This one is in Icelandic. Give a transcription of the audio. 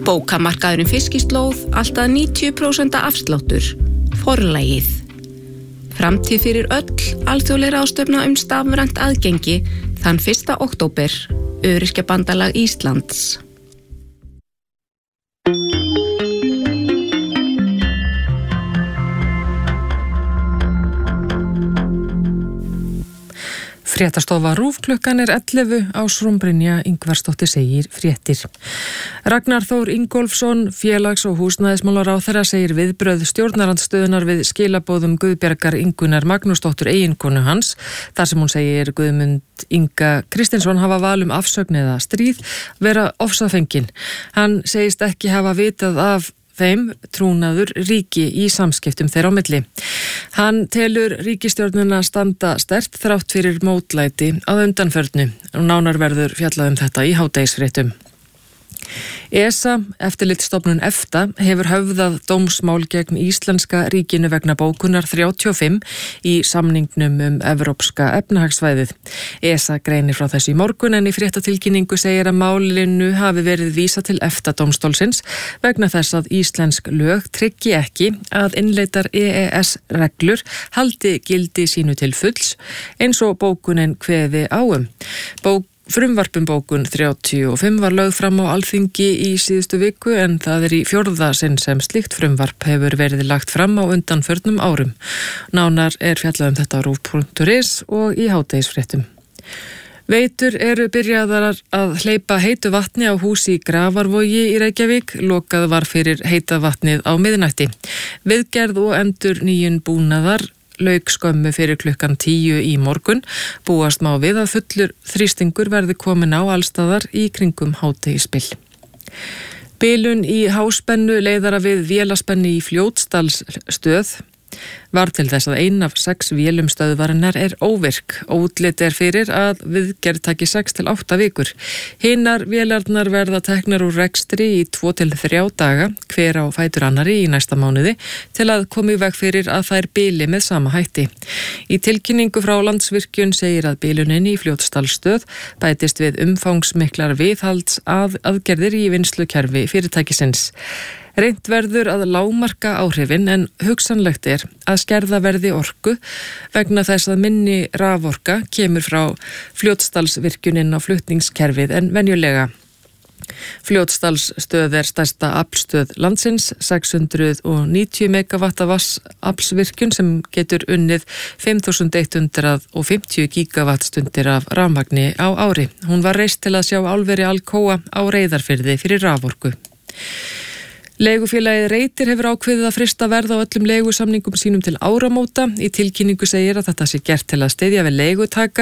Bókamarkaðurinn Fiskislóð alltaf 90% afsláttur. Forlagið. Framtíð fyrir öll, alþjóðleg ráðstefna stafrænt aðgengi, þann 1. október, Öryrkjabandalag Íslands. Fréttastofa RÚV klukkan 11 Ásrún Brynja Ingvarsdóttir segir fréttir. Ragnar Þór Ingólfsson, félags- og húsnæðismálaráðherra segir viðbrögð stjórnarandstöðunar við skilaboðum Guðbjargar Ingunnar Magnúsdóttur eiginkonu hans, þar sem hún segir Guðmund Inga Kristinsson hafa val afsögn eða stríð, vera ofsafengin. Hann segist ekki hafa vitað af þeim trúnaður ríki í samskiptum þeirra á milli. Hann telur ríkisstjórnina standa sterkt þrátt fyrir mótlæti að undanförnu og nánar verður fjallað þetta í hádegisfréttum. ESA, eftirlitsstofnun EFTA, hefur höfðað dómsmál gegn íslenska ríkinu vegna bókunar 35 í samningnum Evrópska efnahagsvæðið. ESA greinir frá þessu í morgun en í fréttatilkynningu segir að málinu hafi verið vísað til EFTA-dómstólsins vegna þess að íslensk lög tryggi ekki að innleiddar EES-reglur haldi gildi sínu til fulls eins og bókunin kveði á Frumvarpum bókun 35 var lögð fram á Alþingi í síðustu viku en það í 4. sinn sem slíkt frumvarp hefur verið lagt fram á undanförnum árum. Nánar fjallað þetta á RÚV.is og í hádegisfréttum. Veitur eru byrjaðar að hleypa heitu vatni á húsi í Grafarvogi í Reykjavík. Lokað var fyrir heita vatnið á miðnætti. Viðgerð og endurnýjun búnaðar lauk skömmu fyrir klukkan 10 í morgun. Búast má við að fullur þrýstingur verði komin á allstaðar í kringum hádegisbil. Bilun í háspennu leiðara við vélaspennu í Fljótsdalsstöð var til þess að 1 af 6 vélum stöðvarinnar óvirk. Útlit fyrir að viðgerð taki 6 til 8 vikur. Hinar vélarnar verða teknar úr rekstri í 2 til 3 daga, hver á fætur annari í næsta mánuði, til að koma í veg fyrir að þær bili með sama hætti. Í tilkynningu frá Landsvirkjun segir að bilunin í Fljótsdalsstöð bætist við umfangsmiklar viðhalds aðgerðir í vinnslukerfi fyrirtækisins. Reynt verður að lágmarka áhrifin en hugsanlegt að skerða verði orku vegna þess að minni raforka kemur frá Fljótsdalsvirkjunin á flutningskerfið en venjulega. Fljótsdalsstöð stærsta aflstöð landsins, 690 megawatta vatnsaflsvirkjun sem getur unnið 5150 gigawattstundir af rafmagni á ári. Hún var reist til að sjá álveri Alcoa á Reyðarfirði fyrir raforku. Leigufélagið Reytir hefur ákveðið að frysta verð á öllum leigusamningum sínum til áramóta. Í tilkynningu segir að þetta sé gert til að styðja við leigutaka